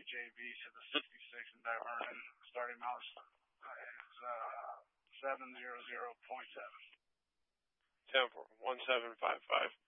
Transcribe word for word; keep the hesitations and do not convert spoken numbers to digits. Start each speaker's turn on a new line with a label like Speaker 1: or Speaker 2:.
Speaker 1: J B to the sixty-six in Divernon. Starting mouse is uh, seven zero zero point seven.
Speaker 2: Ten four one seven five five.